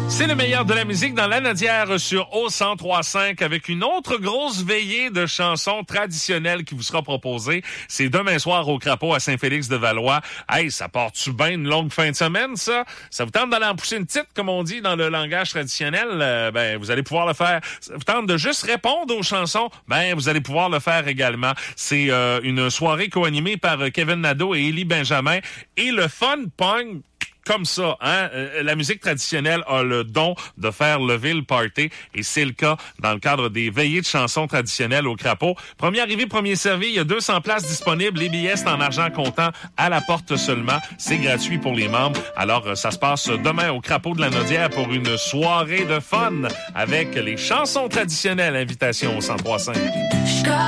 C'est le meilleur de la musique dans la Nadière sur O1035 avec une autre grosse veillée de chansons traditionnelles qui vous sera proposée. C'est demain soir au Crapaud à Saint-Félix-de-Valois. Hey, ça part-tu bien une longue fin de semaine, ça? Ça vous tente d'aller en pousser une petite, comme on dit dans le langage traditionnel? Vous allez pouvoir le faire. Ça vous tente de juste répondre aux chansons? Vous allez pouvoir le faire également. C'est une soirée co-animée par Kevin Nadeau et Élie Benjamin. Et le fun pogne comme ça, hein? La musique traditionnelle a le don de faire lever le party et c'est le cas dans le cadre des veillées de chansons traditionnelles au Crapaud. Premier arrivé, premier servi, il y a 200 places disponibles. Les billets, c'est en argent comptant à la porte seulement. C'est gratuit pour les membres. Alors, ça se passe demain au Crapaud de la Nodière pour une soirée de fun avec les chansons traditionnelles. Invitation au 103.5.